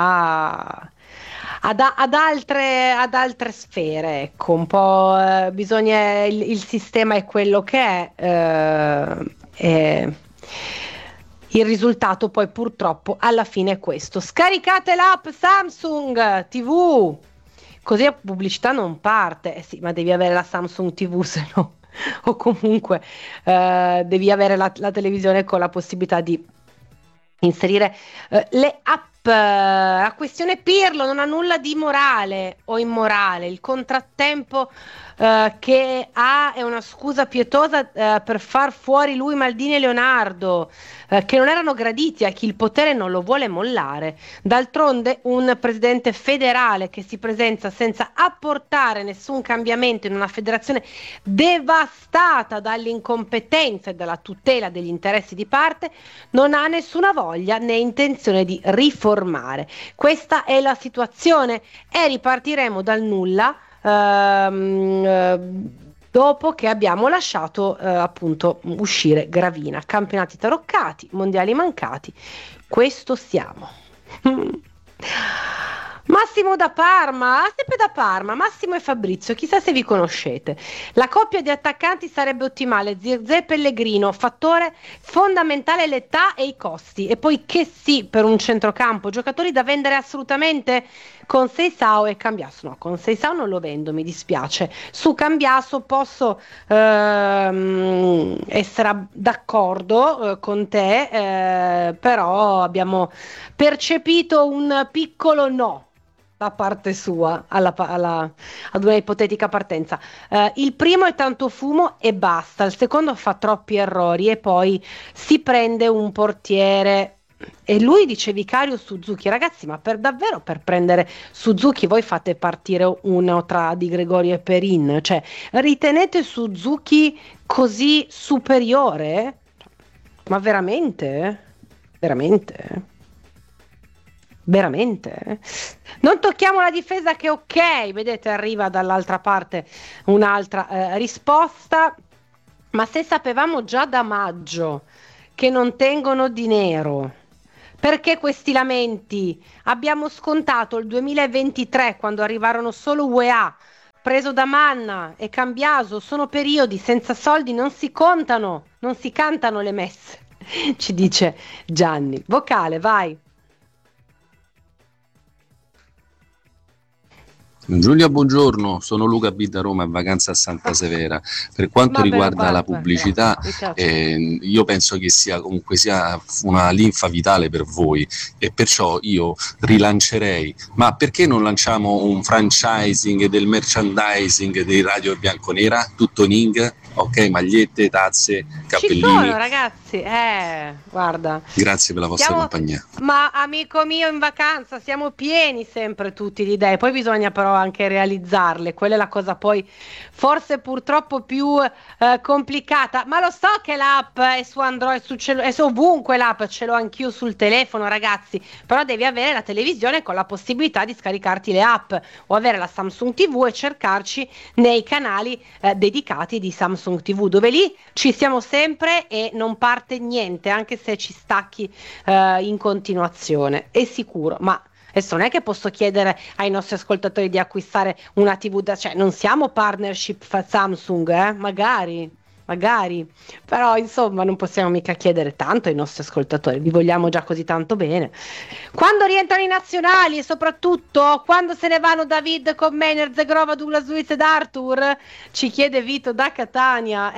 S1: ad altre sfere, ecco, un po' bisogna, il sistema è quello che è. Il risultato poi purtroppo alla fine è questo. Scaricate l'app Samsung TV, così la pubblicità non parte. Sì, ma devi avere la Samsung TV, se no, o comunque devi avere la televisione con la possibilità di inserire le app. La questione Pirlo non ha nulla di morale o immorale. Il contrattempo che ha è una scusa pietosa per far fuori lui, Maldini e Leonardo, che non erano graditi a chi il potere non lo vuole mollare. D'altronde un presidente federale che si presenta senza apportare nessun cambiamento in una federazione devastata dall'incompetenza e dalla tutela degli interessi di parte non ha nessuna voglia né intenzione di riformare. Questa è la situazione e ripartiremo dal nulla dopo che abbiamo lasciato appunto uscire Gravina. Campionati taroccati, mondiali mancati, questo siamo. Massimo da Parma, sempre da Parma, Massimo e Fabrizio, chissà se vi conoscete. La coppia di attaccanti sarebbe ottimale, Zirkzee e Pellegrino, fattore fondamentale l'età e i costi. E poi che sì per un centrocampo, giocatori da vendere assolutamente. Con Seisao e Cambiaso, no, con Seisao non lo vendo, mi dispiace. Su Cambiaso posso essere d'accordo con te, però abbiamo percepito un piccolo no da parte sua ad una ipotetica partenza. Il primo è tanto fumo e basta, il secondo fa troppi errori e poi si prende un portiere. E lui dice Vicario Suzuki. Ragazzi, ma davvero per prendere Suzuki voi fate partire uno tra Di Gregorio e Perin? Cioè, ritenete Suzuki così superiore? Ma veramente? Veramente? Veramente? Non tocchiamo la difesa che ok, vedete arriva dall'altra parte un'altra risposta, ma se sapevamo già da maggio che non tengono di nero, perché questi lamenti? Abbiamo scontato il 2023 quando arrivarono solo UEA, preso da Manna e Cambiaso, sono periodi, senza soldi non si contano, non si cantano le messe, ci dice Gianni. Vocale, vai.
S13: Giulia, buongiorno, sono Luca B da Roma, in vacanza a Santa Severa. Per quanto riguarda la pubblicità, io penso che sia una linfa vitale per voi e perciò io rilancerei, ma perché non lanciamo un franchising del merchandising di Radio Bianconera, tutto in ink, ok, magliette, tazze, cappellini.
S1: Ci sono ragazzi, guarda.
S13: Grazie per la vostra compagnia.
S1: Ma amico mio, in vacanza siamo pieni sempre tutti di idee, poi bisogna però anche realizzarle, quella è la cosa poi forse purtroppo più complicata, ma lo so che l'app è su Android, è su ovunque l'app, ce l'ho anch'io sul telefono ragazzi, però devi avere la televisione con la possibilità di scaricarti le app o avere la Samsung TV e cercarci nei canali dedicati di Samsung TV, dove lì ci siamo sempre e non parte niente, anche se ci stacchi in continuazione, è sicuro. Ma adesso non è che posso chiedere ai nostri ascoltatori di acquistare una TV cioè non siamo partnership Samsung, magari, però insomma non possiamo mica chiedere tanto ai nostri ascoltatori, vi vogliamo già così tanto bene. Quando rientrano i nazionali e soprattutto quando se ne vanno David, Commener, Zegrova, Douglas Luiz ed Arthur, ci chiede Vito da Catania.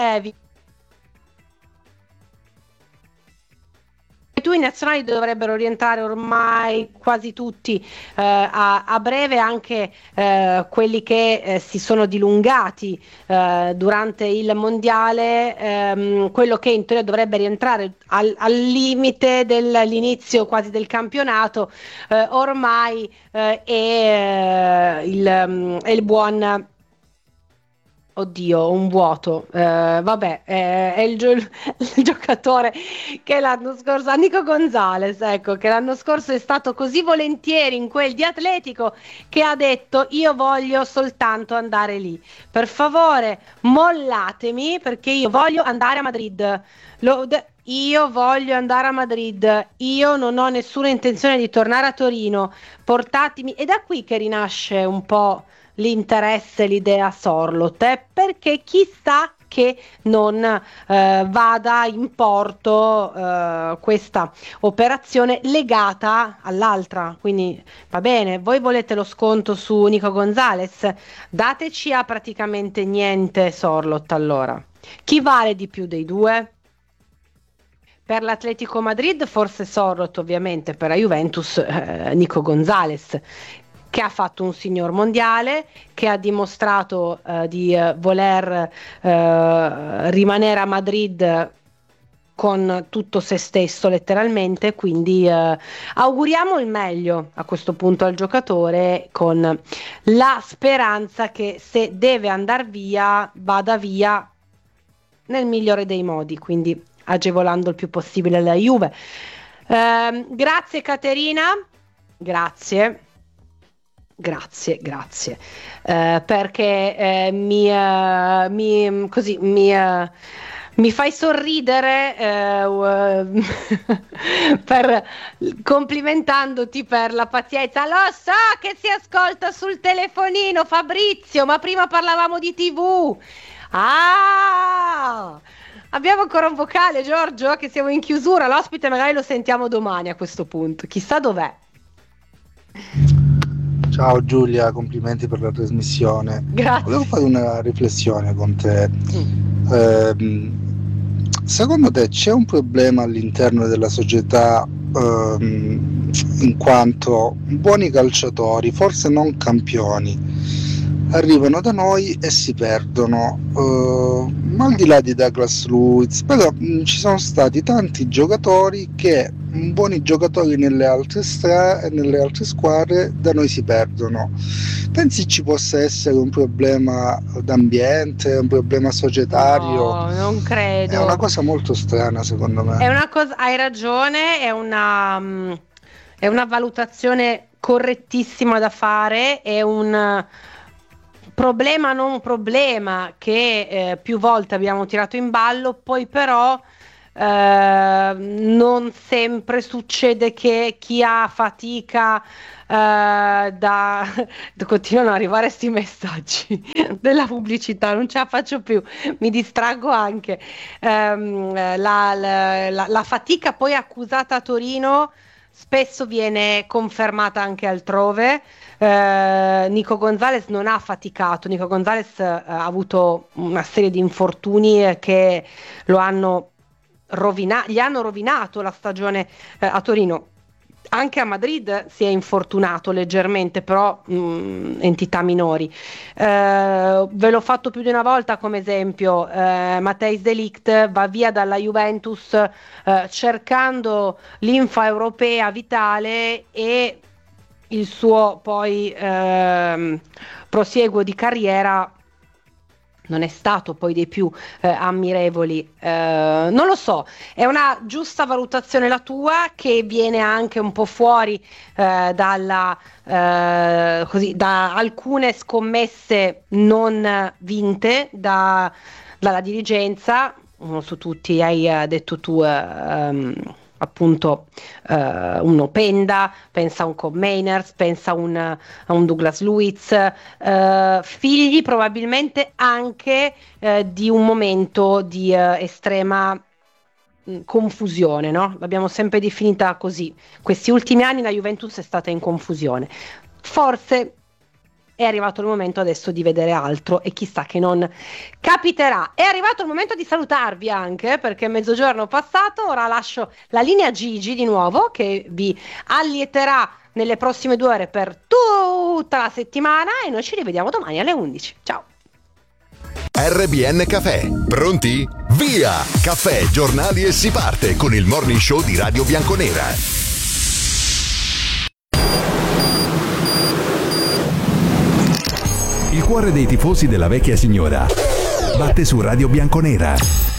S1: I nazionali dovrebbero rientrare ormai quasi tutti a breve, anche quelli che si sono dilungati durante il mondiale, quello che in teoria dovrebbe rientrare al limite dell'inizio quasi del campionato, ormai è il buon... Oddio, un vuoto, vabbè, è il giocatore che l'anno scorso, Nico Gonzalez, ecco, che l'anno scorso è stato così volentieri in quel di Atletico che ha detto io voglio soltanto andare lì, per mollatemi perché io voglio andare a Madrid, io voglio andare a Madrid, io non ho nessuna intenzione di tornare a Torino, portatemi, è da qui che rinasce un po' l'interesse, l'idea Sorloth, perché chissà che non vada in porto questa operazione legata all'altra. Quindi va bene, voi volete lo sconto su Nico Gonzalez, dateci a praticamente niente Sorloth. Allora chi vale di più dei due? Per l'Atletico Madrid forse Sorloth, ovviamente per la Juventus Nico Gonzalez, che ha fatto un signor mondiale, che ha dimostrato di voler rimanere a Madrid con tutto se stesso letteralmente, quindi auguriamo il meglio a questo punto al giocatore, con la speranza che se deve andare via vada via nel migliore dei modi, quindi agevolando il più possibile la Juve. Grazie Caterina, grazie, perché mi fai sorridere complimentandoti per la pazienza. Lo so che si ascolta sul telefonino, Fabrizio, ma prima parlavamo di TV. Abbiamo ancora un vocale, Giorgio, che siamo in chiusura, l'ospite magari lo sentiamo domani a questo punto, chissà dov'è.
S14: Ciao Giulia, complimenti per la trasmissione.
S1: Grazie.
S14: Volevo fare una riflessione con te. Secondo te c'è un problema all'interno della società in quanto buoni calciatori, forse non campioni, arrivano da noi e si perdono, ma al di là di Douglas Luiz, però ci sono stati tanti giocatori che, buoni giocatori nelle altre squadre, da noi si perdono. Pensi ci possa essere un problema d'ambiente, un problema societario?
S1: No, non credo.
S14: È una cosa molto strana, secondo me.
S1: È una cosa, hai ragione, è una valutazione correttissima da fare, è un problema non problema che più volte abbiamo tirato in ballo, poi però non sempre succede che chi ha fatica continuano ad arrivare questi messaggi della pubblicità, non ce la faccio più, mi distraggo anche. La fatica poi accusata a Torino spesso viene confermata anche altrove. Nico Gonzalez non ha faticato, Nico Gonzalez ha avuto una serie di infortuni che gli hanno rovinato la stagione a Torino. Anche a Madrid si è infortunato leggermente, però entità minori. Ve l'ho fatto più di una volta come esempio. Matthijs de Ligt va via dalla Juventus cercando l'infa europea vitale, e il suo poi prosieguo di carriera non è stato poi dei più ammirevoli. Non lo so, è una giusta valutazione la tua, che viene anche un po' fuori da alcune scommesse non vinte dalla dirigenza. Uno su tutti hai detto tu, appunto un Openda, pensa a un Cobb Mainers, pensa a un Douglas Luiz, figli probabilmente anche di un momento di estrema confusione, no? L'abbiamo sempre definita così. Questi ultimi anni la Juventus è stata in confusione. Forse è arrivato il momento adesso di vedere altro, e chissà che non capiterà. È arrivato il momento di salutarvi anche, perché è mezzogiorno passato. Ora lascio la linea a Gigi di nuovo, che vi allieterà nelle prossime 2 ore per tutta la settimana, e noi ci rivediamo domani alle 11. Ciao.
S5: RBN Caffè, pronti? Via! Caffè, giornali e si parte con il morning show di Radio Bianconera. Il cuore dei tifosi della vecchia signora batte su Radio Bianconera.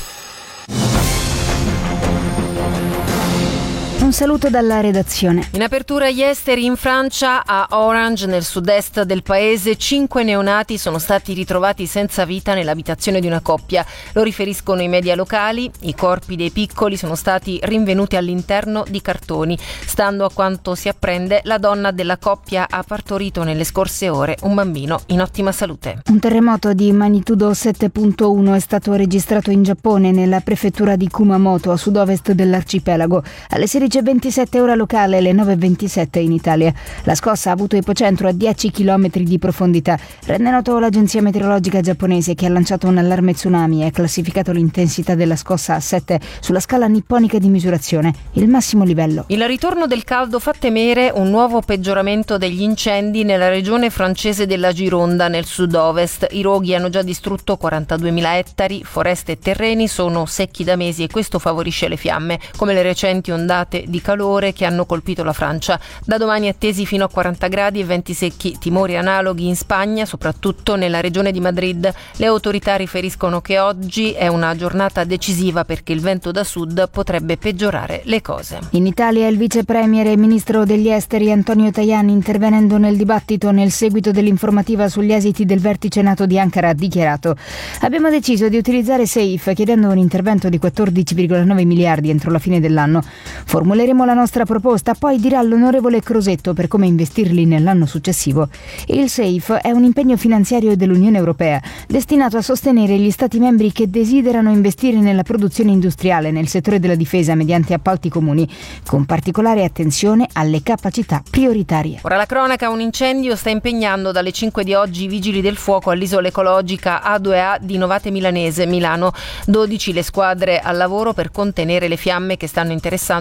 S15: Un saluto dalla redazione.
S16: In apertura gli esteri in Francia, a Orange, nel sud-est del paese, 5 neonati sono stati ritrovati senza vita nell'abitazione di una coppia. Lo riferiscono i media locali. I corpi dei piccoli sono stati rinvenuti all'interno di cartoni. Stando a quanto si apprende, la donna della coppia ha partorito nelle scorse ore un bambino in ottima salute.
S15: Un terremoto di magnitudo 7.1 è stato registrato in Giappone, nella prefettura di Kumamoto, a sud-ovest dell'arcipelago. Alle 16:27 ora locale, alle 9:27 in Italia. La scossa ha avuto epocentro a 10 km di profondità. Rende noto l'agenzia meteorologica giapponese, che ha lanciato un allarme tsunami e ha classificato l'intensità della scossa a 7 sulla scala nipponica di misurazione, il massimo livello.
S16: Il ritorno del caldo fa temere un nuovo peggioramento degli incendi nella regione francese della Gironda, nel sud-ovest. I roghi hanno già distrutto 42.000 ettari, foreste e terreni sono secchi da mesi, e questo favorisce le fiamme, come le recenti ondate di calore che hanno colpito la Francia. Da domani attesi fino a 40 gradi e venti secchi, timori analoghi in Spagna, soprattutto nella regione di Madrid. Le autorità riferiscono che oggi è una giornata decisiva, perché il vento da sud potrebbe peggiorare le cose.
S15: In Italia il vice premier e ministro degli esteri Antonio Tajani, intervenendo nel dibattito nel seguito dell'informativa sugli esiti del vertice NATO di Ankara, ha dichiarato: abbiamo deciso di utilizzare SAFE, chiedendo un intervento di 14,9 miliardi entro la fine dell'anno. Formuleremo la nostra proposta, poi dirà l'onorevole Crosetto per come investirli nell'anno successivo. Il SAFE è un impegno finanziario dell'Unione Europea destinato a sostenere gli Stati membri che desiderano investire nella produzione industriale nel settore della difesa mediante appalti comuni, con particolare attenzione alle capacità prioritarie.
S16: Ora la cronaca: un incendio sta impegnando dalle 5 di oggi i vigili del fuoco all'isola ecologica A2A di Novate Milanese, Milano. 12 le squadre al lavoro per contenere le fiamme che stanno interessando un importante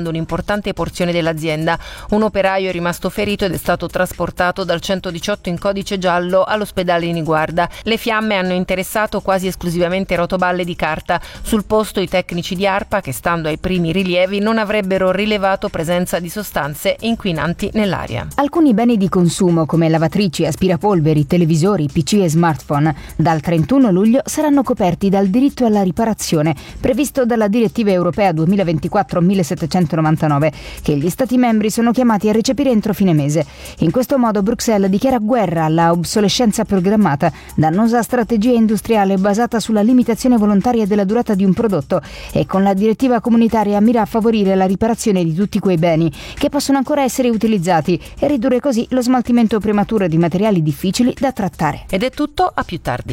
S16: un'importante porzione dell'azienda. Un operaio è rimasto ferito ed è stato trasportato dal 118 in codice giallo all'ospedale di Niguarda. Le fiamme hanno interessato quasi esclusivamente rotoballe di carta. Sul posto i tecnici di ARPA, che stando ai primi rilievi non avrebbero rilevato presenza di sostanze inquinanti nell'aria.
S15: Alcuni beni di consumo come lavatrici, aspirapolveri, televisori, PC e smartphone dal 31 luglio saranno coperti dal diritto alla riparazione previsto dalla direttiva europea 2024-1799 che gli Stati membri sono chiamati a recepire entro fine mese. In questo modo Bruxelles dichiara guerra alla obsolescenza programmata, dannosa strategia industriale basata sulla limitazione volontaria della durata di un prodotto, e con la direttiva comunitaria mira a favorire la riparazione di tutti quei beni che possono ancora essere utilizzati e ridurre così lo smaltimento prematuro di materiali difficili da trattare.
S16: Ed è tutto, a più tardi.